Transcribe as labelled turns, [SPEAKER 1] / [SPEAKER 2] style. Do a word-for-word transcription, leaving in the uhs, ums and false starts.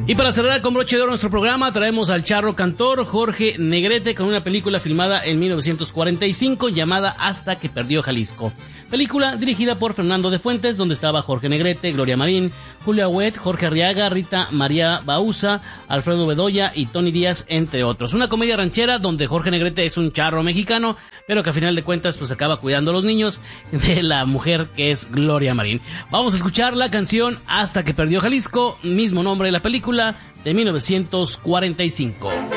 [SPEAKER 1] Y para cerrar con broche de oro nuestro programa, traemos al charro cantor Jorge Negrete con una película filmada en mil novecientos cuarenta y cinco llamada Hasta que perdió Jalisco. Película dirigida por Fernando de Fuentes, donde estaba Jorge Negrete, Gloria Marín, Julia Huet, Jorge Arriaga, Rita María Baúza, Alfredo Bedoya y Tony Díaz, entre otros. Una comedia ranchera donde Jorge Negrete es un charro mexicano, pero que a final de cuentas pues acaba cuidando a los niños de la mujer que es Gloria Marín. Vamos a escuchar la canción Hasta que perdió Jalisco, mismo nombre de la película, de mil novecientos cuarenta y cinco.